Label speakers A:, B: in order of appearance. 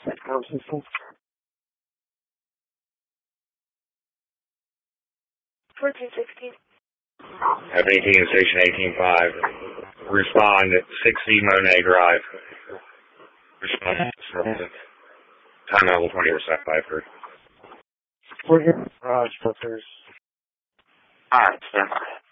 A: System.
B: 1416.
C: F-18 and Station 18-5. Respond at 60 Monet Drive. Respond. Time level 20%, 5-3.
A: We're here. Garage filters.
C: Alright, stand by.